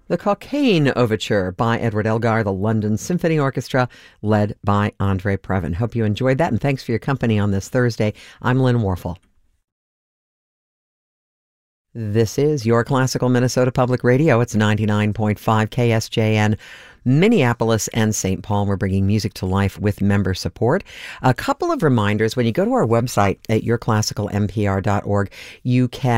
The Cockaigne Overture by Edward Elgar, the London Symphony Orchestra, led by Andre Previn. Hope you enjoyed that, and thanks for your company on this Thursday. I'm Lynn Warfel. This is your Classical Minnesota Public Radio. It's 99.5 KSJN, Minneapolis and St. Paul. We're bringing music to life with member support. A couple of reminders. When you go to our website at yourclassicalmpr.org, you can